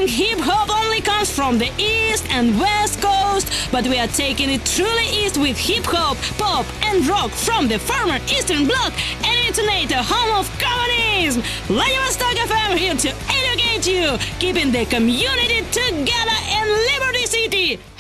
think hip-hop only comes from the East and West Coast, but we are taking it truly east with hip-hop, pop and rock from the former Eastern Bloc and intonate the home of communism. Vladivostok FM here to educate you, keeping the community together in Liberty City.